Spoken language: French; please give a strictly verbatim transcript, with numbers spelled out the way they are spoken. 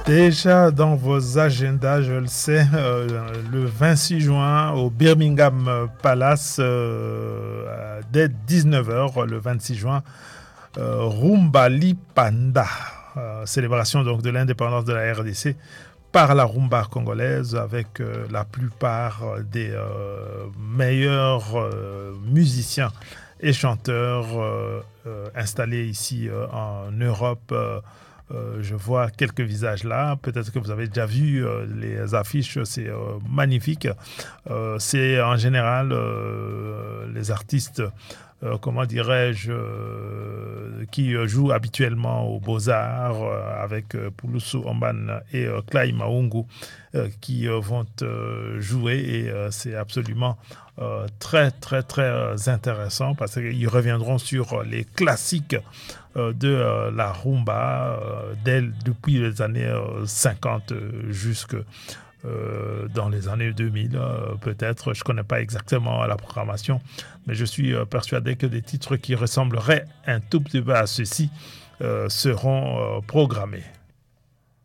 Déjà dans vos agendas, je le sais, euh, le vingt-six juin au Birmingham Palace, euh, dès dix-neuf heures, le vingt-six juin, euh, Rumba Lipanda, euh, célébration donc de l'indépendance de la R D C par la rumba congolaise avec euh, la plupart des euh, meilleurs euh, musiciens et chanteurs euh, euh, installés ici euh, en Europe. Euh, euh, je vois quelques visages là. Peut-être que vous avez déjà vu euh, les affiches. C'est euh, magnifique. Euh, c'est en général euh, les artistes, euh, comment dirais-je, euh, qui euh, jouent habituellement aux Beaux-Arts euh, avec euh, Poulousou Omban et euh, Clay Maungu euh, qui euh, vont euh, jouer et euh, c'est absolument euh, très très très euh, intéressant parce qu'ils reviendront sur les classiques euh, de euh, la rumba euh, dès, depuis les années euh, cinquante euh, jusque euh, dans les années deux mille, euh, peut-être. Je ne connais pas exactement la programmation, mais je suis euh, persuadé que des titres qui ressembleraient un tout petit peu à ceci euh, seront euh, programmés.